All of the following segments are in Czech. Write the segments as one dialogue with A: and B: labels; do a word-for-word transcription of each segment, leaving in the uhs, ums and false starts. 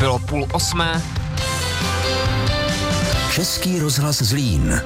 A: Bylo půl osmé.
B: Český rozhlas Zlín.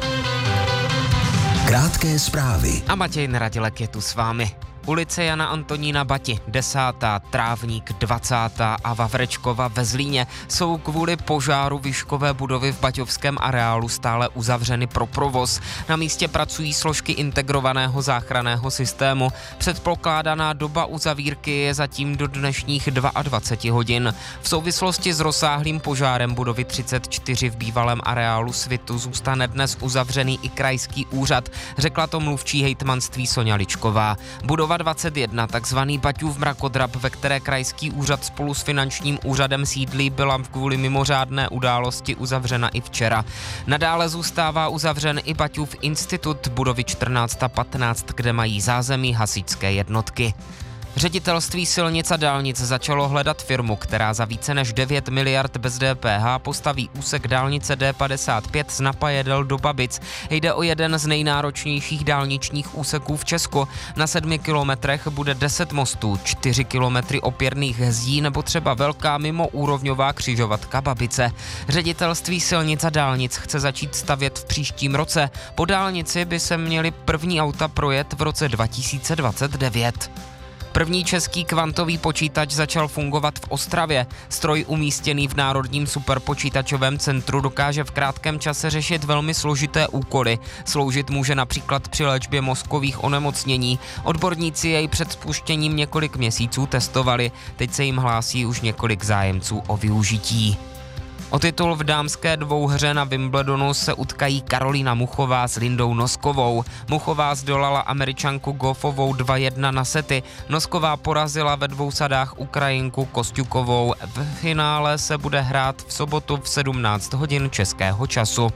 B: Krátké zprávy.
A: A Matěj Neradilek je tu s vámi. Ulice Jana Antonína Bati, desátá, Trávník, dvacátá a Vavrečkova ve Zlíně jsou kvůli požáru výškové budovy v baťovském areálu stále uzavřeny pro provoz. Na místě pracují složky integrovaného záchranného systému. Předpokládaná doba uzavírky je zatím do dnešních dvacet dva hodin. V souvislosti s rozsáhlým požárem budovy třicet čtyři v bývalém areálu Svitu zůstane dnes uzavřený i krajský úřad, řekla to mluvčí hejtmanství Soňa Ličková. Budova dvacet jedna, takzvaný Baťův mrakodrap, ve které krajský úřad spolu s finančním úřadem sídlí, byla kvůli mimořádné události uzavřena i včera. Nadále zůstává uzavřen i Baťův institut budovy čtrnáct a patnáct, kde mají zázemí hasičské jednotky. Ředitelství silnic a dálnic začalo hledat firmu, která za více než devět miliard bez D P H postaví úsek dálnice D padesát pět z Napajedel do Babic. Jde o jeden z nejnáročnějších dálničních úseků v Česku. Na sedmi kilometrech bude deset mostů, čtyři kilometry opěrných zdí nebo třeba velká mimoúrovňová křižovatka Babice. Ředitelství silnic a dálnic chce začít stavět v příštím roce. Po dálnici by se měly první auta projet v roce dva tisíce dvacet devět. První český kvantový počítač začal fungovat v Ostravě. Stroj umístěný v Národním superpočítačovém centru dokáže v krátkém čase řešit velmi složité úkoly. Sloužit může například při léčbě mozkových onemocnění. Odborníci jej před spuštěním několik měsíců testovali. Teď se jim hlásí už několik zájemců o využití. O titul v dámské dvouhře na Wimbledonu se utkají Karolína Muchová s Lindou Noskovou. Muchová zdolala Američanku Goffovou dva jedna na sety. Nosková porazila ve dvou sadách Ukrajinku Kostjukovou. V finále se bude hrát v sobotu v sedmnáct hodin českého času.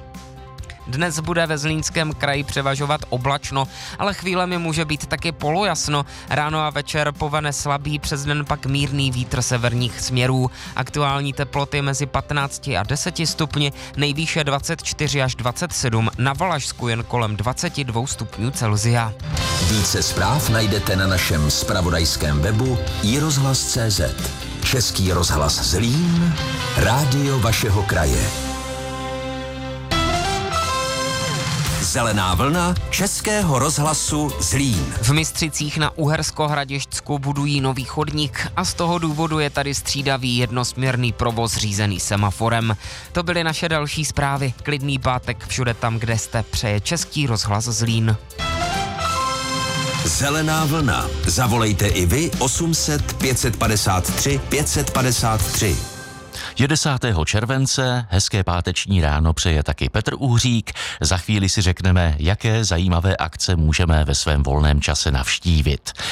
A: Dnes bude ve Zlínském kraji převažovat oblačno, ale chvílemi může být taky polojasno. Ráno a večer povane slabý, přes den pak mírný vítr severních směrů. Aktuální teploty mezi patnácti a deseti stupni, nejvýše dvacet čtyři až dvacet sedm, na Valašsku jen kolem dvacet dva stupňů Celsia.
B: Více zpráv najdete na našem zpravodajském webu i rozhlas tečka cé zet. Český rozhlas Zlín, rádio vašeho kraje. Zelená vlna Českého rozhlasu Zlín.
A: V Mistřicích na Uhersko-Hradišťsku budují nový chodník a z toho důvodu je tady střídavý jednosměrný provoz řízený semaforem. To byly naše další zprávy. Klidný pátek všude tam, kde jste, přeje Český rozhlas Zlín.
B: Zelená vlna. Zavolejte i vy osm set pět set padesát tři pět set padesát tři.
C: Je desátého července, hezké páteční ráno přeje taky Petr Uhřík. Za chvíli si řekneme, jaké zajímavé akce můžeme ve svém volném čase navštívit.